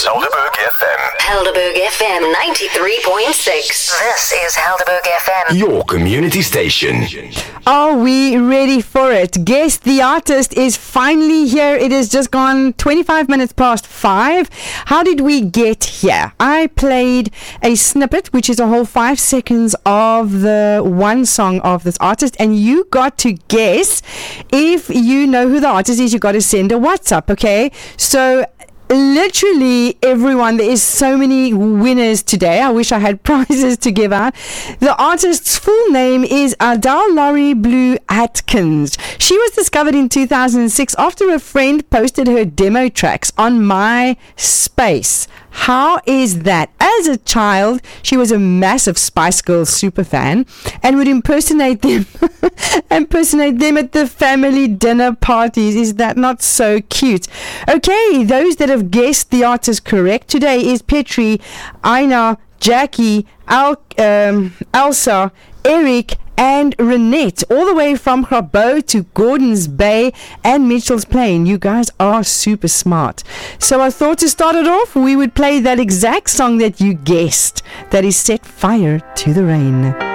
is Helderberg FM. Helderberg FM 93.6. This is Helderberg FM. Your community station. Are we ready for it? Guess the Artist is finally here. It has just gone 25 minutes past 5. How did we get here? I played a snippet, which is a whole 5 seconds of the one song of this artist, and you got to guess. If you know who the artist is, you got to send a WhatsApp, okay? So literally everyone, there is so many winners today. I wish I had prizes to give out. The artist's full name is Adele Laurie Blue Atkins. She was discovered in 2006 after a friend posted her demo tracks on MySpace. How is that? As a child, she was a massive Spice Girls super fan and would impersonate them at the family dinner parties. Is that not so cute? Okay, those that have guessed the artist correct today is Petri, Aina, Jackie, Elsa, Eric, and Renette, all the way from Grabo to Gordons Bay and Mitchell's Plain. You guys are super smart. So I thought to start it off, we would play that exact song that you guessed, that is Set Fire to the Rain.